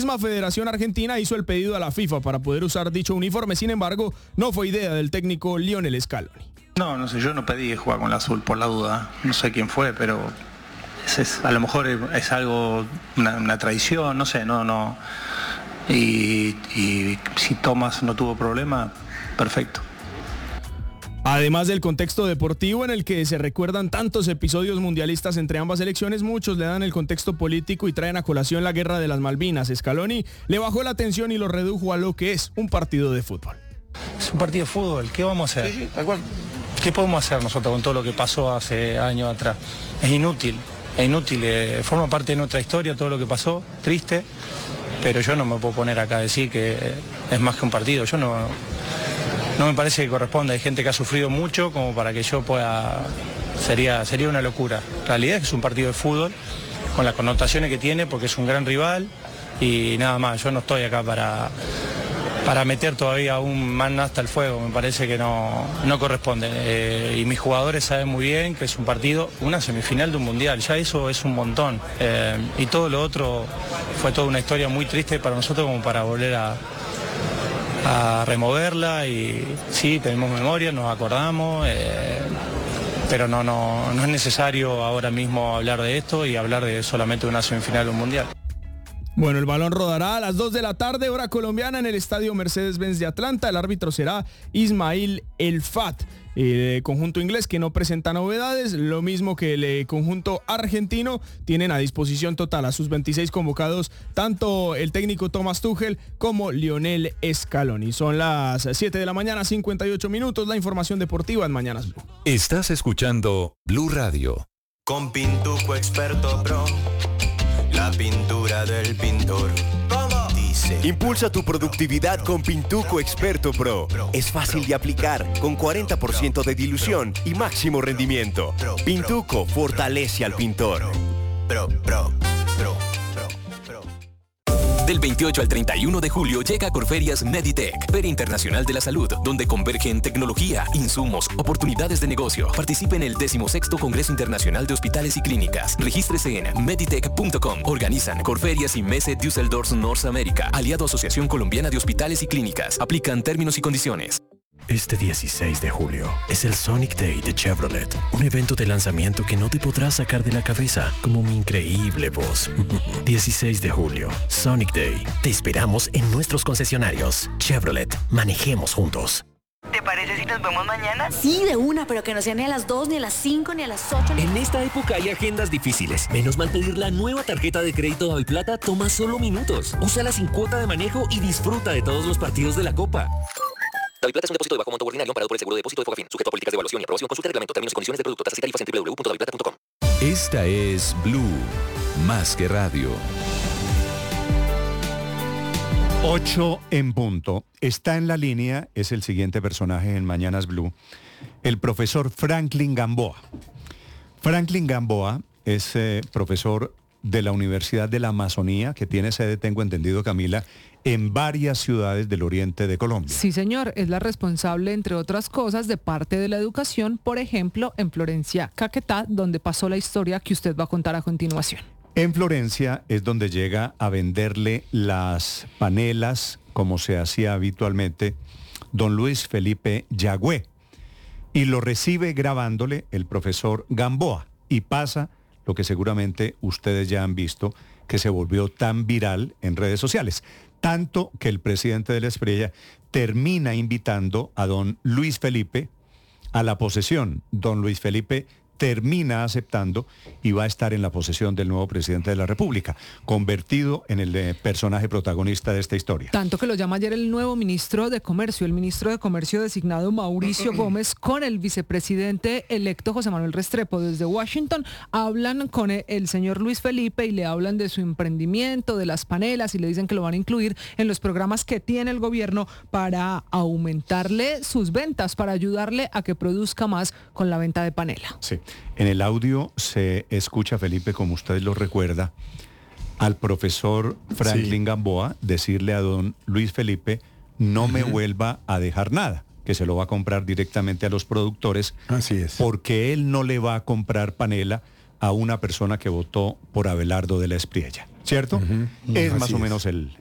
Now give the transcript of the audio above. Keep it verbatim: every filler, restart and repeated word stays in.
La misma Federación Argentina hizo el pedido a la FIFA para poder usar dicho uniforme, sin embargo, no fue idea del técnico Lionel Scaloni. No, no sé, yo no pedí jugar con el azul por la duda, no sé quién fue, pero es, es, a lo mejor es, es algo, una, una tradición, no sé, no, no. Y, y si Thomas no tuvo problema, perfecto. Además del contexto deportivo en el que se recuerdan tantos episodios mundialistas entre ambas selecciones, muchos le dan el contexto político y traen a colación la guerra de las Malvinas. Scaloni le bajó la tensión y lo redujo a lo que es un partido de fútbol. Es un partido de fútbol, ¿qué vamos a hacer? Sí, sí, tal cual. ¿Qué podemos hacer nosotros con todo lo que pasó hace años atrás? Es inútil, es inútil, eh, forma parte de nuestra historia todo lo que pasó, triste, pero yo no me puedo poner acá a decir que es más que un partido, yo no... No me parece que corresponda, hay gente que ha sufrido mucho como para que yo pueda, sería, sería una locura. La realidad es que es un partido de fútbol con las connotaciones que tiene porque es un gran rival y nada más, yo no estoy acá para, para meter todavía aún más hasta el fuego, me parece que no, no corresponde. Eh, y mis jugadores saben muy bien que es un partido, una semifinal de un mundial, ya eso es un montón. Eh, y todo lo otro fue toda una historia muy triste para nosotros como para volver a... a removerla y sí, tenemos memoria, nos acordamos, eh, pero no, no, no es necesario ahora mismo hablar de esto y hablar de solamente una semifinal o un mundial. Bueno, el balón rodará a las dos de la tarde, hora colombiana, en el estadio Mercedes-Benz de Atlanta. El árbitro será Ismail El Fat. El conjunto inglés, que no presenta novedades, lo mismo que el conjunto argentino, tienen a disposición total a sus veintiséis convocados tanto el técnico Thomas Tuchel como Lionel Scaloni. Son las siete de la mañana, cincuenta y ocho minutos, la información deportiva en Mañanas Blue. Estás escuchando Blue Radio. Con Pintuco Experto Pro, la pintura del pintor. Impulsa tu productividad con Pintuco Experto Pro. Es fácil de aplicar, con cuarenta por ciento de dilución y máximo rendimiento. Pintuco fortalece al pintor. Pro, pro, pro, pro, pro. Del veintiocho al treinta y uno de julio llega a Corferias Meditech, Feria Internacional de la Salud, donde convergen tecnología, insumos, oportunidades de negocio. Participe en el decimosexto Congreso Internacional de Hospitales y Clínicas. Regístrese en meditech punto com. Organizan Corferias y Messe Düsseldorf North America, aliado a Asociación Colombiana de Hospitales y Clínicas. Aplican términos y condiciones. Este dieciséis de julio es el Sonic Day de Chevrolet, un evento de lanzamiento que no te podrás sacar de la cabeza, como mi increíble voz. dieciséis de julio, Sonic Day. Te esperamos en nuestros concesionarios. Chevrolet, manejemos juntos. ¿Te parece si nos vemos mañana? Sí, de una, pero que no sea ni a las dos, ni a las cinco, ni a las ocho. Ni... En esta época hay agendas difíciles. Menos mal pedir la nueva tarjeta de crédito Daviplata toma solo minutos. Úsala sin cuota de manejo y disfruta de todos los partidos de la Copa. Daviplata es un depósito de bajo monto ordinario amparado por el seguro de depósito de Fogafín, sujeto a políticas de evaluación y aprobación. Consulta el reglamento, términos y condiciones del producto, tasas y tarifas en doble u doble u doble u punto daviplata punto com. Esta es Blue, más que radio. ocho en punto. Está en la línea, es el siguiente personaje en Mañanas Blue, el profesor Franklin Gamboa. Franklin Gamboa es eh, profesor de la Universidad de la Amazonía, que tiene sede, tengo entendido, Camila, en varias ciudades del oriente de Colombia. Sí, señor, es la responsable, entre otras cosas, de parte de la educación, por ejemplo, en Florencia, Caquetá, donde pasó la historia que usted va a contar a continuación. En Florencia es donde llega a venderle las panelas, como se hacía habitualmente, don Luis Felipe Yagüe, y lo recibe grabándole el profesor Gamboa, y pasa lo que seguramente ustedes ya han visto, que se volvió tan viral en redes sociales, tanto que el presidente de la Espriella termina invitando a don Luis Felipe a la posesión. Don Luis Felipe termina aceptando y va a estar en la posesión del nuevo presidente de la República, convertido en el eh, personaje protagonista de esta historia. Tanto que lo llama ayer el nuevo ministro de Comercio, el ministro de Comercio designado Mauricio Gómez, con el vicepresidente electo José Manuel Restrepo. Desde Washington hablan con el señor Luis Felipe y le hablan de su emprendimiento, de las panelas, y le dicen que lo van a incluir en los programas que tiene el gobierno para aumentarle sus ventas, para ayudarle a que produzca más con la venta de panela. Sí. En el audio se escucha, Felipe, como usted lo recuerda, al profesor Franklin sí. Gamboa decirle a don Luis Felipe, no me uh-huh. vuelva a dejar nada, que se lo va a comprar directamente a los productores. Así es. Porque él no le va a comprar panela a una persona que votó por Abelardo de la Espriella, ¿cierto? Uh-huh. Es Así más o es. menos el,